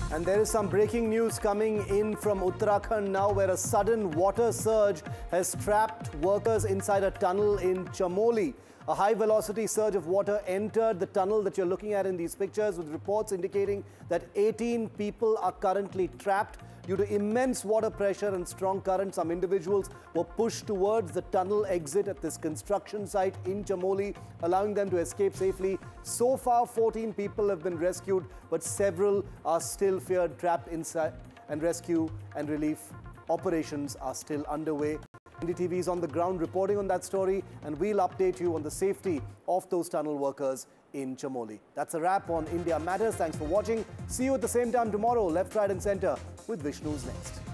And there is some breaking news coming in from Uttarakhand now, where a sudden water surge has trapped workers inside a tunnel in Chamoli. A high-velocity surge of water entered the tunnel that you're looking at in these pictures, with reports indicating that 18 people are currently trapped. Due to immense water pressure and strong current, some individuals were pushed towards the tunnel exit at this construction site in Chamoli, allowing them to escape safely. So far, 14 people have been rescued, but several are still feared trapped inside, and rescue and relief operations are still underway. NDTV is on the ground reporting on that story, and we'll update you on the safety of those tunnel workers in Chamoli. That's a wrap on India Matters. Thanks for watching. See you at the same time tomorrow, left, right and centre with Vishnu's Next.